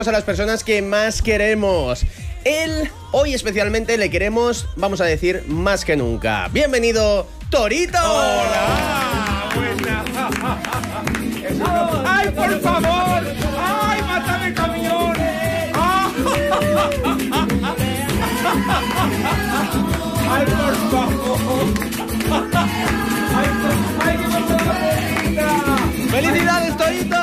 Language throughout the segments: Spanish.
A las personas que más queremos. Hoy especialmente le queremos, vamos a decir, más que nunca. ¡Bienvenido, Torito! ¡Hola! ¡Buena! ¡Ay, por favor! ¡Ay, mátame, camión! ¡Ay, por favor! ¡Ay, qué bonita! ¡Felicidades, Torito!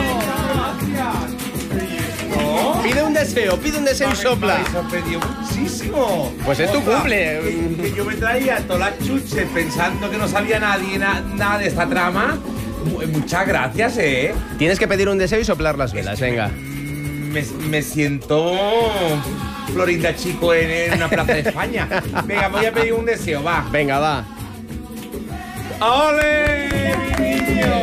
Pide un deseo y sopla. Me sorprendió muchísimo. Pues es tu cumple. Que yo me traía todas las chuches pensando que no sabía nadie nada de esta trama. Muchas gracias, Tienes que pedir un deseo y soplar las velas, venga. Me siento Florinda Chico en una plaza de España. Venga, voy a pedir un deseo, va. Venga, va. ¡Ole, mi niño!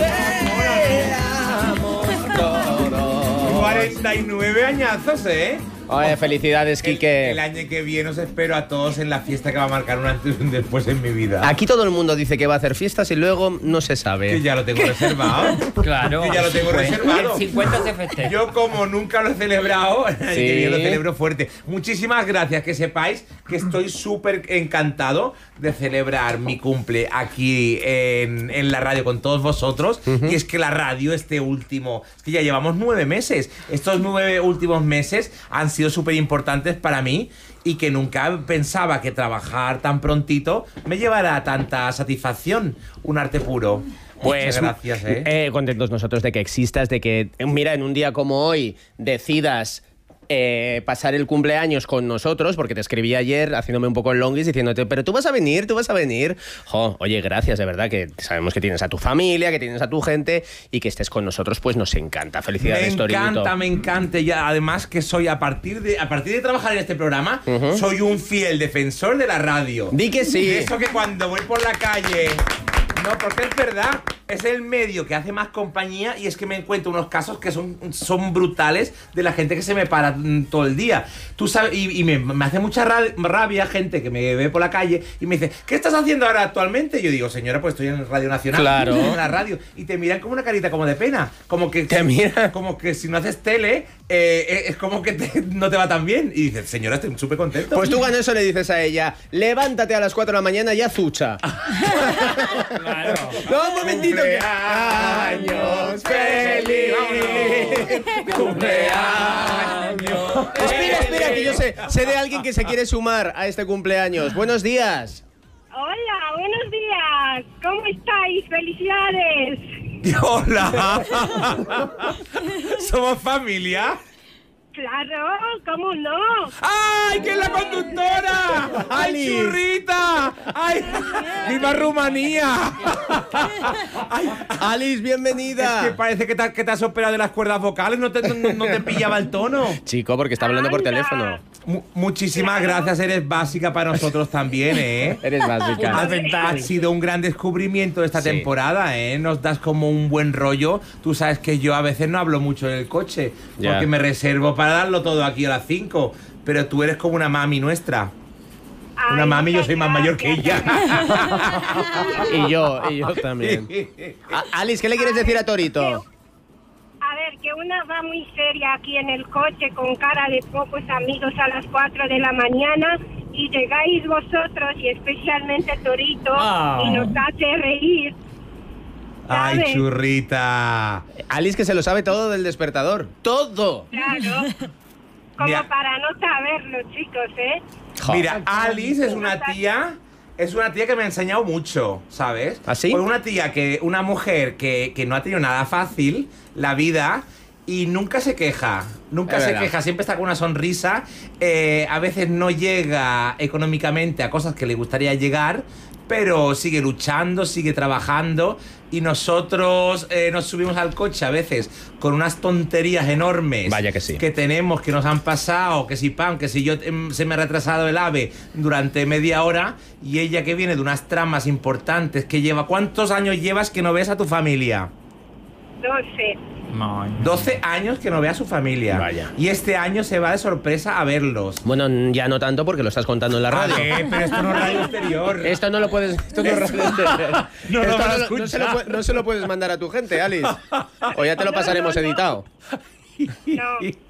49 añazos, Oye, felicidades, Quique. El año que viene os espero a todos en la fiesta que va a marcar un antes y un después en mi vida. Aquí todo el mundo dice que va a hacer fiestas y luego no se sabe. Que ya lo tengo reservado. Claro. Que ya lo tengo reservado. El 50 se festeja. Yo, como nunca lo he celebrado, el año que viene lo celebro fuerte. Muchísimas gracias, que sepáis que estoy súper encantado de celebrar mi cumple aquí en la radio con todos vosotros. Y es que la radio, es que ya llevamos 9 meses. Estos 9 últimos meses han sido súper importantes para mí y que nunca pensaba que trabajar tan prontito me llevara a tanta satisfacción. Un arte puro. Pues muchas gracias, contentos nosotros de que existas, de que, mira, en un día como hoy decidas pasar el cumpleaños con nosotros, porque te escribí ayer haciéndome un poco el longis diciéndote, pero tú vas a venir. Oye, gracias, de verdad, que sabemos que tienes a tu familia, que tienes a tu gente y que estés con nosotros, pues nos encanta. Felicidades, Torito. Me encanta. Y además que soy, a partir de trabajar en este programa, soy un fiel defensor de la radio. Di que sí. Y eso que cuando voy por la calle... No, porque es verdad, es el medio que hace más compañía y es que me encuentro unos casos que son brutales de la gente que se me para todo el día. Tú sabes, y me hace mucha rabia gente que me ve por la calle y me dice, ¿qué estás haciendo ahora actualmente? Y yo digo, señora, pues estoy en Radio Nacional. Claro. En la radio. Y te miran como una carita como de pena. Como que te miran. Como que si no haces tele, es como que no te va tan bien. Y dices, señora, estoy súper contento. Pues tú con eso le dices a ella, levántate a las 4 de la mañana y azucha. Claro. No, un momentito. ¡Cumpleaños feliz! ¡Cumpleaños! Espera, que yo sé de alguien que se quiere sumar a este cumpleaños. Buenos días. Hola, buenos días. ¿Cómo estáis? ¡Felicidades! ¡Hola! ¿Somos familia? Claro, ¿cómo no? ¡Ay, que es la conductora! ¡Ay, Alice. churrita! ¡Ay, viva Rumanía! Ay, Alice, bienvenida. es que parece que te has operado de las cuerdas vocales, no te pillaba el tono. Chico, porque está hablando por Anda. teléfono. Muchísimas gracias, eres básica para nosotros también, Eres básica. Ha sido un gran descubrimiento de esta temporada, Nos das como un buen rollo. Tú sabes que yo a veces no hablo mucho en el coche, porque me reservo para darlo todo aquí a las 5. Pero tú eres como una mami nuestra. Ay, Una mami, yo muchas soy más mayor que gracias. ella. Y yo también. Alice, ¿qué le quieres decir a Torito? A ver, que una va muy seria aquí en el coche con cara de pocos amigos a las 4 de la mañana y llegáis vosotros y especialmente Torito y nos hace reír. Ay, ¿sabes? churrita. Alice, que se lo sabe todo del despertador. ¡Todo! Claro. Como Mira. para no saberlo, chicos, Mira, Alice es una tía que me ha enseñado mucho, ¿sabes? ¿Ah, sí? Pues una mujer que no ha tenido nada fácil la vida y nunca se queja. Siempre está con una sonrisa. A veces no llega económicamente a cosas que le gustaría llegar, pero sigue luchando, sigue trabajando. Y nosotros nos subimos al coche a veces con unas tonterías enormes. Vaya que sí. Que tenemos, que nos han pasado, que si pan, que si yo se me ha retrasado el AVE durante media hora. Y ella, que viene de unas tramas importantes, que lleva... ¿Cuántos años llevas que no ves a tu familia? 12. 12 años que no ve a su familia. Vaya. Y este año se va de sorpresa a verlos. Bueno, ya no tanto porque lo estás contando en la radio. Pero esto no es radio exterior. Esto no lo puedes... Esto no es radio exterior. No lo Esto van a no escuchar. no se lo puedes mandar a tu gente, Alice. O ya te lo pasaremos editado. No.